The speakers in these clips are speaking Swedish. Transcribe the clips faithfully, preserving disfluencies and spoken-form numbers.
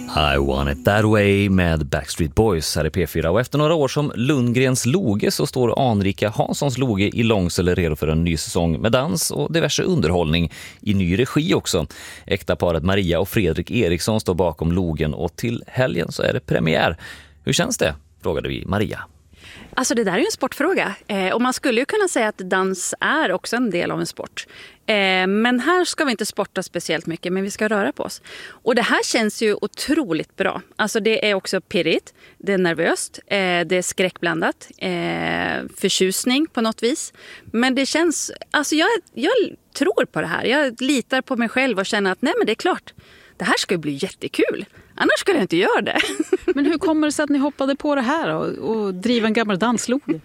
I want it that way med Backstreet Boys här i P fyra. Och efter några år som Lundgrens Loge så står anrika Hanssons Loge i Långsele redo för en ny säsong med dans och diverse underhållning i ny regi också. Äktaparet Maria och Fredrik Eriksson står bakom Logen och till helgen så är det premiär. Hur känns det? Frågade vi Maria. Alltså det där är ju en sportfråga eh, och man skulle ju kunna säga att dans är också en del av en sport. Eh, men här ska vi inte sporta speciellt mycket, men vi ska röra på oss. Och det här känns ju otroligt bra. Alltså det är också pirrigt, det är nervöst, eh, det är skräckblandat, eh, förtjusning på något vis. Men det känns, alltså jag, jag tror på det här, jag litar på mig själv och känner att nej men det är klart. Det här ska ju bli jättekul. Annars skulle jag inte göra det. Men hur kommer det sig att ni hoppade på det här och, och driva en gammal danslog?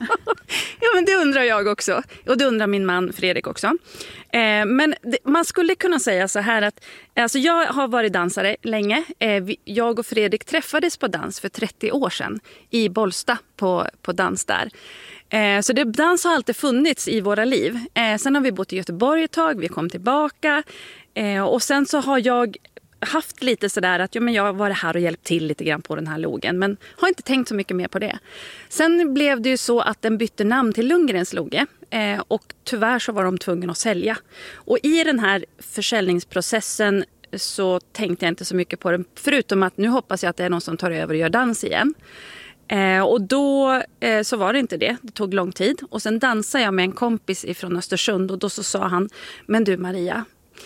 Ja, men det undrar jag också. Och det undrar min man Fredrik också. Eh, men det, man skulle kunna säga så här att alltså jag har varit dansare länge. Eh, vi, jag och Fredrik träffades på dans för trettio år sedan i Bollsta på, på dans där. Eh, så det, dans har alltid funnits i våra liv. Eh, sen har vi bott i Göteborg ett tag, vi kom tillbaka. Eh, och sen så har jag haft lite sådär att ja, men jag har varit här och hjälpt till lite grann på den här logen. Men har inte tänkt så mycket mer på det. Sen blev det ju så att den bytte namn till Lundgrens Loge. Eh, och tyvärr så var de tvungna att sälja. Och i den här försäljningsprocessen så tänkte jag inte så mycket på det. Förutom att nu hoppas jag att det är någon som tar över och gör dans igen. Eh, och då eh, så var det inte det. Det tog lång tid. Och sen dansade jag med en kompis ifrån Östersund. Och då så sa han, men du Maria,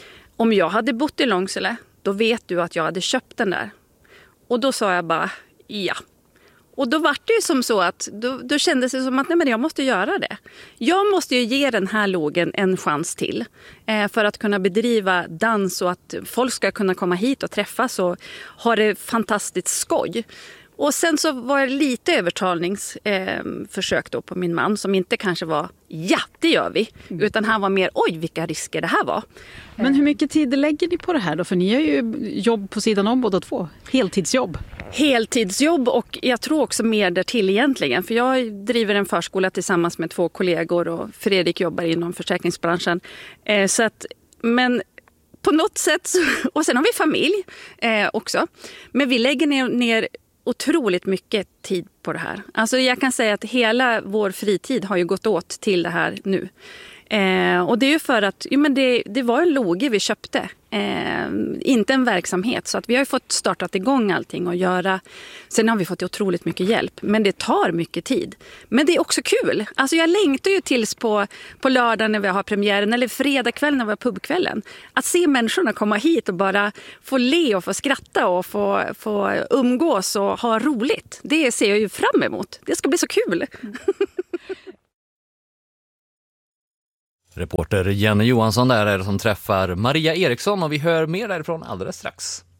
om jag hade bott i Långsele, då vet du att jag hade köpt den där. Och då sa jag bara, ja. Och då var det ju som så att, då, då kändes det som att nej men jag måste göra det. Jag måste ju ge den här logen en chans till. Eh, för att kunna bedriva dans och att folk ska kunna komma hit och träffas och ha det fantastiskt skoj. Och sen så var det lite övertalningsförsök eh, då på min man som inte kanske var, ja det gör vi. Utan han var mer, oj vilka risker det här var. Men hur mycket tid lägger ni på det här då? För ni har ju jobb på sidan om båda två. Heltidsjobb. Heltidsjobb och jag tror också mer därtill egentligen. För jag driver en förskola tillsammans med två kollegor och Fredrik jobbar inom försäkringsbranschen. Eh, så att, men på något sätt, så, och sen har vi familj eh, också. Men vi lägger ner, ner otroligt mycket tid på det här. Alltså jag kan säga att hela vår fritid har ju gått åt till det här nu. Eh, och det är ju för att ja, men det, det var en loge vi köpte. Eh, inte en verksamhet. Så att vi har ju fått startat igång allting och göra. Sen har vi fått otroligt mycket hjälp. Men det tar mycket tid. Men det är också kul. Alltså jag längtar ju tills på, på lördag när vi har premiären. Eller fredagkväll när vi har pubkvällen. Att se människorna komma hit och bara få le och få skratta och få, få umgås och ha roligt. Det ser jag ju fram emot. Det ska bli så kul. Reporter Jenny Johansson där är det som träffar Maria Eriksson och vi hör mer därifrån alldeles strax.